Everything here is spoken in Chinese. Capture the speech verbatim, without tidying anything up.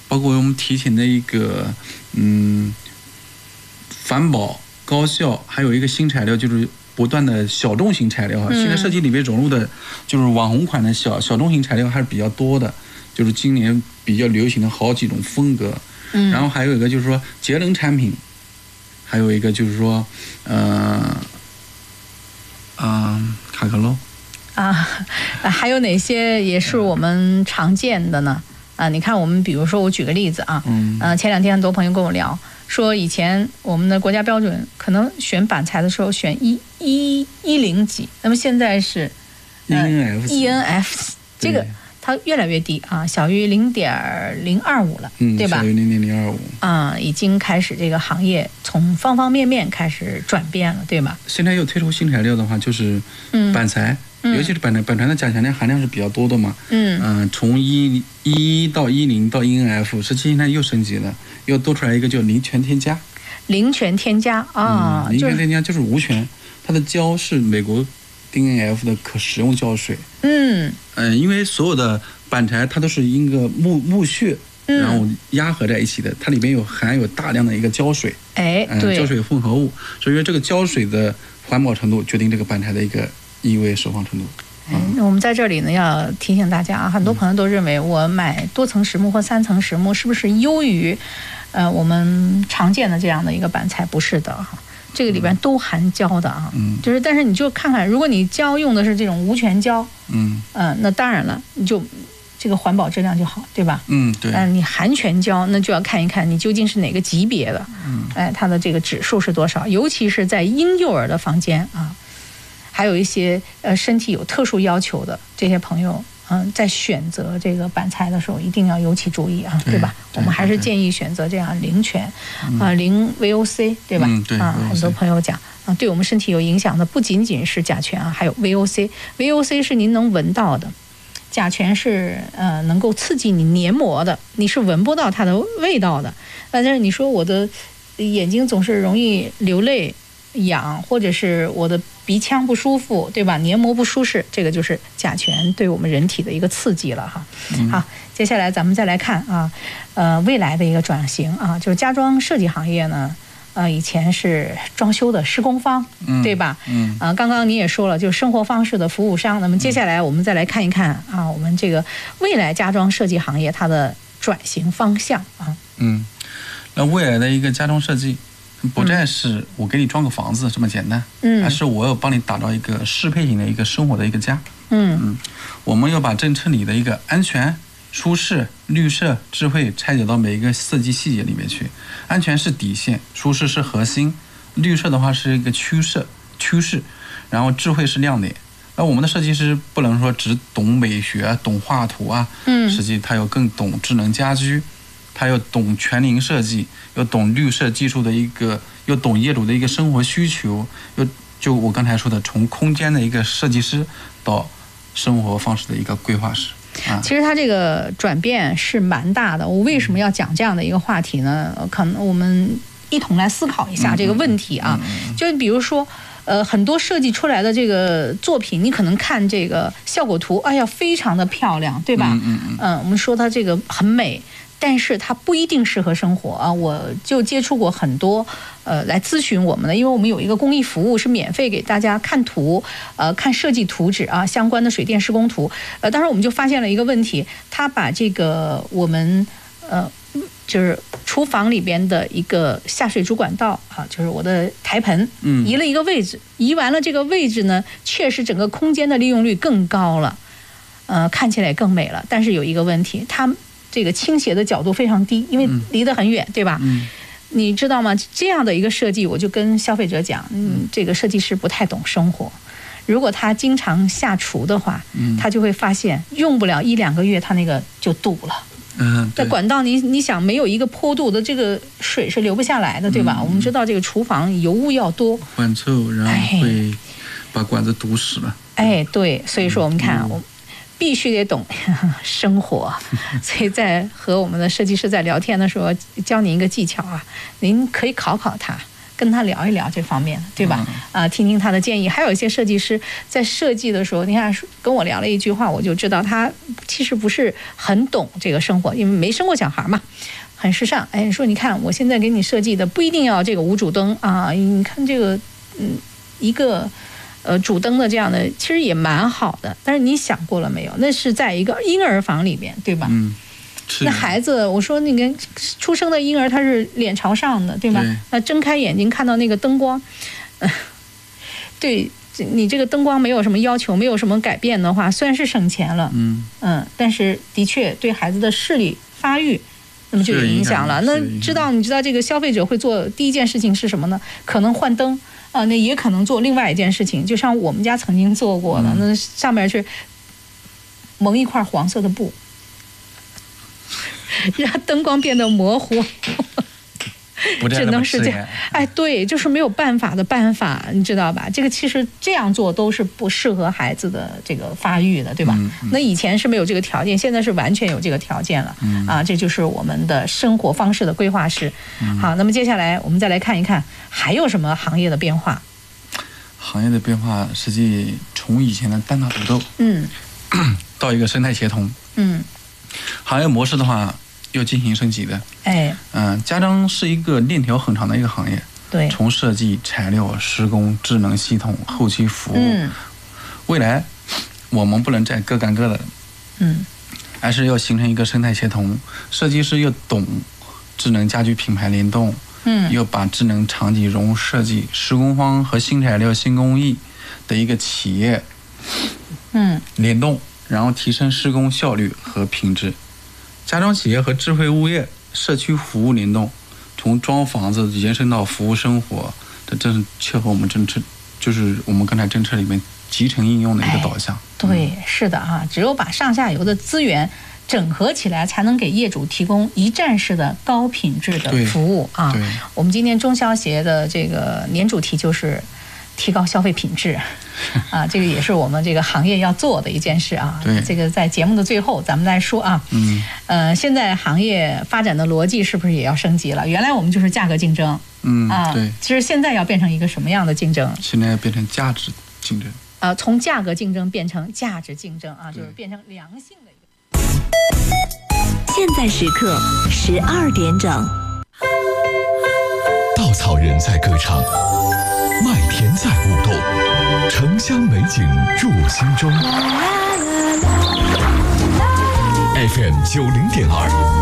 包括我们提醒的一个嗯环保高效，还有一个新材料就是不断的小众型材料啊。现在设计里面融入的就是网红款的小小众型材料还是比较多的，就是今年比较流行的好几种风格。嗯，然后还有一个就是说节能产品，还有一个就是说呃呃卡克洛啊，还有哪些也是我们常见的呢？啊，你看我们比如说我举个例子啊，嗯，呃，前两天很多朋友跟我聊说，以前我们的国家标准可能选板材的时候选一一一零几，那么现在是 E N F E N F 这个它越来越低啊，小于零点零二五了， 嗯， 对吧？ 小于零点零二五啊，已经开始这个行业从方方面面开始转变了，对吧？ 现在又推出新材料的话，就是板材。嗯，尤其是板材，板材的甲醛的含量是比较多的嘛。嗯嗯、呃，从一一到一零到 E N F， 实际现在又升级了，又多出来一个叫零醛添加。 零醛添加啊， 零醛添加就是无醛，它的胶是美国 D N F 的可食用胶水。嗯嗯、呃，因为所有的板材它都是一个木木屑，然后压合在一起的，它里面有含有大量的一个胶水。 哎， 嗯、 对， 胶水混合物，所以说这个胶水的环保程度决定这个板材的一个意味释放程度。 嗯，我们在这里呢要提醒大家啊，很多朋友都认为我买多层实木或三层实木是不是优于，呃，我们常见的这样的一个板材？不是的哈，这个里边都含胶的啊。嗯，就是但是你就看看，如果你胶用的是这种无醛胶，嗯嗯、呃，那当然了，你就这个环保质量就好，对吧？嗯，对。但、呃、你含醛胶，那就要看一看你究竟是哪个级别的，嗯，哎，它的这个指数是多少？尤其是在婴幼儿的房间啊。还有一些呃身体有特殊要求的这些朋友，嗯、呃，在选择这个板材的时候一定要尤其注意啊，对吧？对我们还是建议选择这样零醛，啊、呃，零 V O C， 对吧？嗯，对啊，很多朋友讲啊，对我们身体有影响的不仅仅是甲醛啊，还有 V O C。V O C 是您能闻到的，甲醛是呃能够刺激你黏膜的，你是闻不到它的味道的。但是你说我的眼睛总是容易流泪。痒，或者是我的鼻腔不舒服，对吧？黏膜不舒适，这个就是甲醛对我们人体的一个刺激了哈。嗯、好，接下来咱们再来看啊，呃，未来的一个转型啊，就是家装设计行业呢，呃，以前是装修的施工方，嗯、对吧？嗯。啊，刚刚你也说了，就是生活方式的服务商。那么接下来我们再来看一看啊，我们这个未来家装设计行业它的转型方向啊。 嗯，那未来的一个家装设计。不再是我给你装个房子这么简单，嗯，而是我要帮你打造一个适配型的一个生活的一个家，嗯嗯，我们要把政策里的一个安全、舒适、绿色、智慧拆解到每一个设计细节里面去。安全是底线，舒适是核心，绿色的话是一个趋势趋势，然后智慧是亮点。那我们的设计师不能说只懂美学、懂画图啊，嗯，实际他要更懂智能家居。他要懂全龄设计，要懂绿色技术的一个，要懂业主的一个生活需求，要就我刚才说的，从空间的一个设计师到生活方式的一个规划师。啊、 其实它这个转变是蛮大的。我为什么要讲这样的一个话题呢？可能我们一同来思考一下这个问题啊。嗯、就比如说，呃，很多设计出来的这个作品，你可能看这个效果图，哎呀，非常的漂亮，对吧？嗯嗯嗯。嗯，我们说它这个很美。但是它不一定适合生活啊！我就接触过很多，呃，来咨询我们的，因为我们有一个公益服务是免费给大家看图，呃，看设计图纸啊，相关的水电施工图。呃，当时我们就发现了一个问题，他把这个我们呃，就是厨房里边的一个下水主管道啊，就是我的台盆，嗯，移了一个位置，移完了这个位置呢，确实整个空间的利用率更高了，呃，看起来更美了。但是有一个问题，它这个倾斜的角度非常低，因为离得很远，对吧？嗯，你知道吗？这样的一个设计，我就跟消费者讲，嗯，这个设计师不太懂生活。如果他经常下厨的话，嗯，他就会发现用不了一两个月，他那个就堵了。嗯，在管道你你想没有一个坡度的，这个水是流不下来的，对吧？嗯、我们知道这个厨房油污要多， 缓臭，然后会把管子堵死了。 哎，对，所以说我们看、嗯、我。必须得懂生活，所以在和我们的设计师在聊天的时候，教您一个技巧啊，您可以考考他， 跟他聊一聊这方面，对吧？啊、嗯呃，听听他的建议。还有一些设计师在设计的时候，你看跟我聊了一句话，我就知道他其实不是很懂这个生活，因为没生过小孩嘛。很时尚，哎，说你看我现在给你设计的不一定要这个无主灯啊，你看这个，嗯，一个呃主灯的这样的，其实也蛮好的。但是你想过了没有？那是在一个婴儿房里面，对吧？ 嗯， 那孩子，我说那个出生的婴儿他是脸朝上的，对吗？ 对， 那睁开眼睛看到那个灯光，呃、对你这个灯光没有什么要求，没有什么改变的话，虽然是省钱了， 嗯嗯，但是的确对孩子的视力发育。那么就有影响了。那知道你知道这个消费者会做第一件事情是什么呢？可能换灯啊、呃，那也可能做另外一件事情，就像我们家曾经做过的，嗯、那上面是蒙一块黄色的布，让灯光变得模糊。只能是这样，哎，对，就是没有办法的办法，你知道吧？这个其实这样做都是不适合孩子的这个发育的，对吧？嗯嗯、那以前是没有这个条件，现在是完全有这个条件了，嗯、啊，这就是我们的生活方式的规划师。嗯、好，那么接下来我们再来看一看还有什么行业的变化。 行业的变化，实际从以前的单打独斗，嗯，到一个生态协同，嗯，行业模式的话。又进行升级的，哎，嗯、呃，家装是一个链条很长的一个行业， 对， 从设计、材料、施工、智能系统、后期服务，嗯，未来我们不能再各干各的，嗯，而是要形成一个生态协同。设计师要懂智能家居品牌联动，嗯，要把智能场景融入设计，施工方和新材料、新工艺的一个企业，嗯，联动，然后提升施工效率和品质。家装企业和智慧物业、社区服务联动，从装房子延伸到服务生活，这正是切合我们政策，就是我们刚才政策里面集成应用的一个导向。 哎、对，嗯、是的啊，只有把上下游的资源整合起来，才能给业主提供一站式的高品质的服务啊。我们今天中消协的这个年主题就是提高消费品质。啊，这个也是我们这个行业要做的一件事啊。 对， 这个在节目的最后咱们再说啊。嗯。呃，现在行业发展的逻辑是不是也要升级了？原来我们就是价格竞争。 嗯。啊，对。 其实现在要变成一个什么样的竞争？ 现在要变成价值竞争。 呃，从价格竞争变成价值竞争啊，就是变成良性的一个。 现在时刻十二点整。 稻草人在歌唱。麦田在舞动，城乡美景入心中。F M 九零点二。